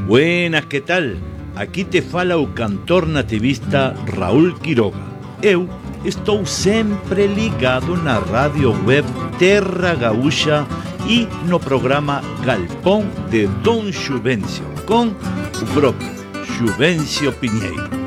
Buenas, que tal? Aquí te fala o cantor nativista Raúl Quiroga. Eu estou sempre ligado na rádio web Terra Gaúcha e no programa Galpón de Dom Xuvencio, com o próprio Xuvencio Pinheiro.